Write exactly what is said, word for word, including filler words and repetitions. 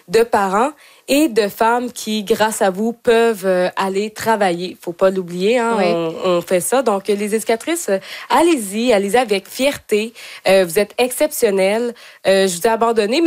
de parents et de femmes qui, grâce à vous, peuvent euh, aller travailler. Faut pas l'oublier, hein, Oui. on, on fait ça. Donc, les éducatrices, euh, allez-y, allez-y avec fierté. Euh, vous êtes exceptionnelles. Euh, je vous ai abandonné,